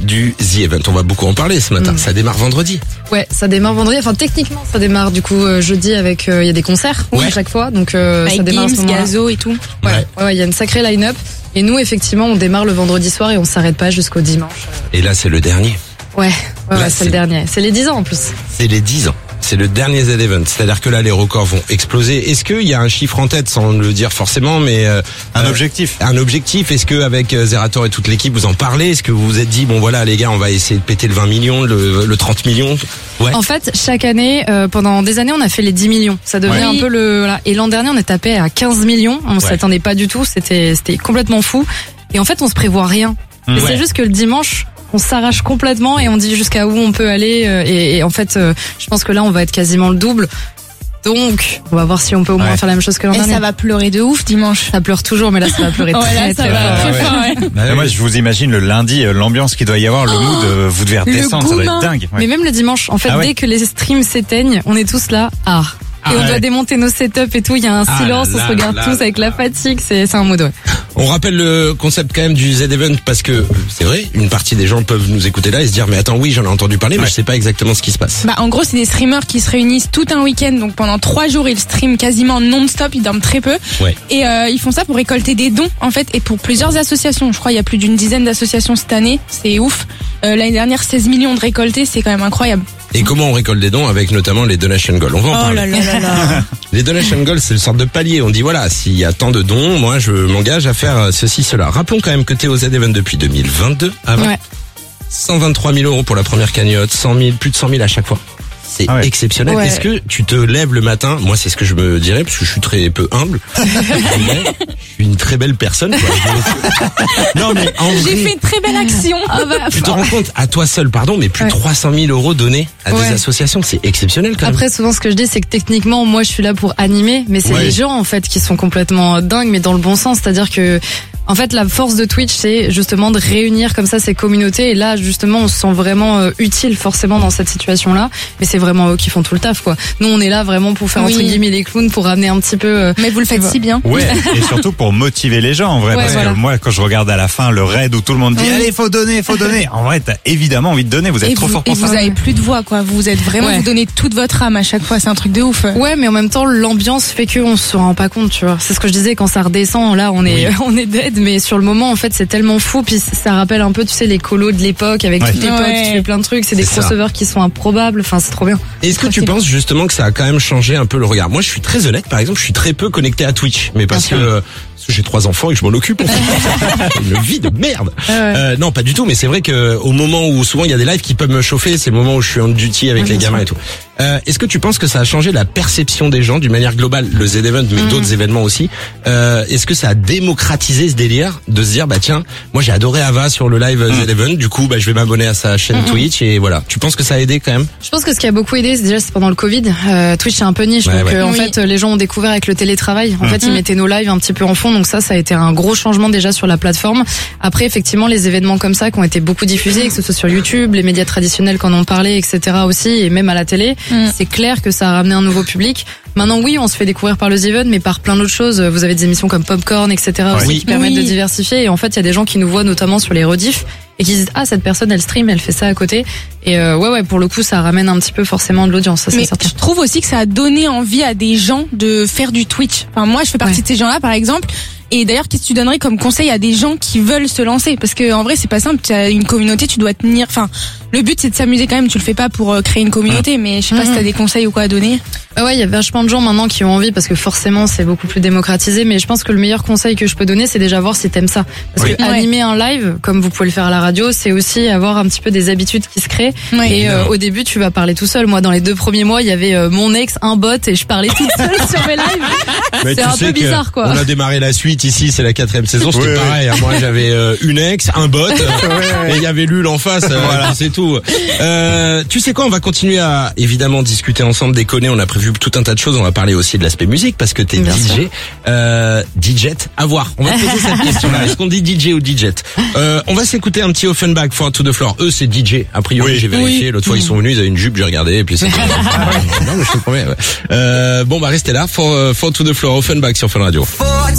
du The Event. On va beaucoup en parler ce matin. Ça démarre vendredi. Ouais, ça démarre vendredi. Enfin, techniquement, ça démarre du coup jeudi avec il y a des concerts à chaque fois. Donc ça démarre Gims, Gazo et tout. Ouais, il y a une sacrée line-up. Et nous, effectivement, on démarre le vendredi soir et on s'arrête pas jusqu'au dimanche. Et là, c'est le dernier. Ouais, c'est le dernier. C'est les 10 ans en plus. C'est les 10 ans. C'est le dernier Z Event. C'est-à-dire que là, les records vont exploser. Est-ce qu'il y a un chiffre en tête, sans le dire forcément, mais un objectif. Un objectif. Est-ce que avec Zerator et toute l'équipe, vous en parlez? Est-ce que vous vous êtes dit, bon voilà, les gars, on va essayer de péter le 20 millions, le 30 millions? Ouais. En fait, chaque année, pendant des années, on a fait les 10 millions. Ça devenait un peu voilà. Et l'an dernier, on est tapé à 15 millions. On s'attendait pas du tout. C'était complètement fou. Et en fait, on se prévoit rien. Mais c'est juste que le dimanche, on s'arrache complètement et on dit jusqu'à où on peut aller. Et en fait, je pense que là, on va être quasiment le double. Donc, on va voir si on peut au moins faire la même chose que l'an dernier. Et ça va pleurer de ouf dimanche. Ça pleure toujours, mais là, ça va pleurer très fort. Moi, je vous imagine le lundi, l'ambiance qu'il doit y avoir, le mood, vous devez redescendre, ça doit être dingue. Mais même le dimanche, en fait, dès que les streams s'éteignent, on est tous là. Et on doit démonter nos setups et tout. Il y a un silence, on se regarde tous avec la fatigue. C'est un mood, On rappelle le concept quand même du Z Event parce que c'est vrai, une partie des gens peuvent nous écouter là et se dire mais attends, oui, j'en ai entendu parler, mais je sais pas exactement ce qui se passe. En gros, c'est des streamers qui se réunissent tout un week-end, donc pendant 3 jours ils streament quasiment non-stop, ils dorment très peu. Et ils font ça pour récolter des dons en fait et pour plusieurs associations. Je crois il y a plus d'une dizaine d'associations cette année, c'est ouf. L'année dernière 16 millions de récoltés, c'est quand même incroyable. Et comment on récolte des dons avec notamment les donation goals? On va en parler. Les donation goals, c'est une sorte de palier. On dit voilà, s'il y a tant de dons, moi je m'engage à faire ceci, cela. Rappelons quand même que t'es au Z Event depuis 2022. Avant. 123 000 euros pour la première cagnotte, 100 000, plus de 100 000 à chaque fois. C'est exceptionnel. Est-ce que tu te lèves le matin? Moi, c'est ce que je me dirais, parce que je suis très peu humble. Je suis une très belle personne, quoi. Non, mais en vrai, j'ai fait une très belle action. Tu te rends compte, à toi seul, pardon, mais plus de 300 000 euros donnés à des associations. C'est exceptionnel, quand même. Après, souvent, ce que je dis, c'est que techniquement, moi, je suis là pour animer, mais c'est les gens, en fait, qui sont complètement dingues, mais dans le bon sens. C'est-à-dire que, en fait, la force de Twitch, c'est justement de réunir comme ça ces communautés. Et là, justement, on se sent vraiment utile forcément dans cette situation-là. Mais c'est vraiment eux qui font tout le taf, quoi. Nous, on est là vraiment pour faire entre guillemets les clowns, pour ramener un petit peu. Mais vous le faites si bien. Ouais. Et surtout pour motiver les gens, en vrai. Parce que moi, quand je regarde à la fin le raid où tout le monde dit allez, faut donner. En vrai, t'as évidemment envie de donner. Vous êtes trop fort pour ça. Et vous avez plus de voix, quoi. Vous êtes vraiment, vous donnez toute votre âme à chaque fois. C'est un truc de ouf. Ouais, mais en même temps, l'ambiance fait qu'on se rend pas compte, tu vois. C'est ce que je disais quand ça redescend. Là, on est dead, mais sur le moment, en fait, c'est tellement fou, puis ça rappelle un peu, tu sais, les colos de l'époque, avec toutes les potes, tu fais plein de trucs, c'est des crossovers qui sont improbables, enfin, c'est trop bien. Est-ce que tu penses justement que ça a quand même changé un peu le regard? Moi, je suis très honnête, par exemple, je suis très peu connecté à Twitch, mais parce que j'ai 3 enfants et que je m'en occupe, en fait. Une vie de merde. Non, pas du tout, mais c'est vrai que au moment où souvent il y a des lives qui peuvent me chauffer, c'est le moment où je suis en duty avec les gamins et tout. Est-ce que tu penses que ça a changé la perception des gens d'une manière globale, le Z Event, mais d'autres événements aussi? Est-ce que ça a démocratisé ce délire de se dire, bah tiens, moi j'ai adoré Ava sur le live Z Event, du coup, bah je vais m'abonner à sa chaîne Twitch et voilà. Tu penses que ça a aidé quand même? Je pense que ce qui a beaucoup aidé, c'est pendant le Covid. Twitch c'est un peu niche, donc en fait les gens ont découvert avec le télétravail. En fait, ils mettaient nos lives un petit peu en fond, donc ça a été un gros changement déjà sur la plateforme. Après, effectivement, les événements comme ça qui ont été beaucoup diffusés, que ce soit sur YouTube, les médias traditionnels qui en ont parlé, etc. aussi, et même à la télé, c'est clair que ça a ramené un nouveau public. Maintenant, oui, on se fait découvrir par le The Event, mais par plein d'autres choses. Vous avez des émissions comme Popcorn, etc. aussi qui permettent de diversifier. Et en fait, il y a des gens qui nous voient notamment sur les rediffs et qui disent cette personne elle stream, elle fait ça à côté. Et pour le coup, ça ramène un petit peu forcément de l'audience. Ça, mais certain. Je trouve aussi que ça a donné envie à des gens de faire du Twitch. Enfin, moi, je fais partie de ces gens-là, par exemple. Et d'ailleurs, qu'est-ce que tu donnerais comme conseil à des gens qui veulent se lancer? Parce que en vrai, c'est pas simple. Tu as une communauté, tu dois tenir. Enfin, le but c'est de s'amuser quand même. Tu le fais pas pour créer une communauté, mais je sais pas si t'as des conseils ou quoi à donner. Ouais, il y a vachement de gens maintenant qui ont envie parce que forcément c'est beaucoup plus démocratisé. Mais je pense que le meilleur conseil que je peux donner, c'est déjà voir si t'aimes ça. Parce que animer un live, comme vous pouvez le faire à la radio, c'est aussi avoir un petit peu des habitudes qui se créent. Et au début, tu vas parler tout seul. Moi, dans les 2 premiers mois, il y avait mon ex, un bot, et je parlais toute seule sur mes lives. C'est un peu bizarre, quoi. On a démarré la suite ici, c'est la 4e saison, c'était pareil. Moi, j'avais une ex, un bot, et il y avait Lul en face. Voilà, c'est tout. Tu sais quoi, on va continuer à évidemment discuter ensemble, déconner. On a prévu tout un tas de choses. On va parler aussi de l'aspect musique parce que t'es DJ. DJ, à voir. On va te poser cette question-là. Est-ce qu'on dit DJ ou DJ? On va s'écouter un petit Offenbach, Four to the Floor. Eux, c'est DJ. A priori, j'ai vérifié. L'autre fois, ils sont venus, ils avaient une jupe, j'ai regardé, et puis c'est. Non, mais je te promets. Bon, bah restez là. Four to the Floor, Offenbach sur Fun Radio.